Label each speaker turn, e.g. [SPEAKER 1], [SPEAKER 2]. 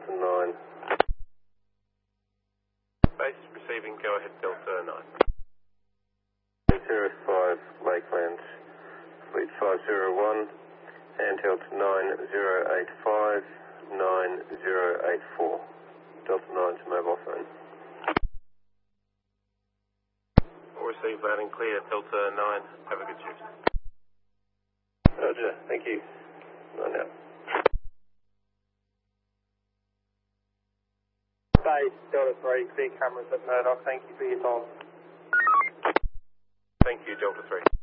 [SPEAKER 1] Delta 9.
[SPEAKER 2] Base receiving, go ahead Delta 9.
[SPEAKER 1] 05 Lakeland, Fleet 501, handheld 9085, 9084. Delta 9 to mobile phone.
[SPEAKER 2] All received loud and clear, Delta 9. Have a good shift.
[SPEAKER 1] Roger, thank you. 9 out.
[SPEAKER 3] Base, Delta 3, clear cameras at Murdoch. Thank you for your time.
[SPEAKER 2] Thank you, Delta 3.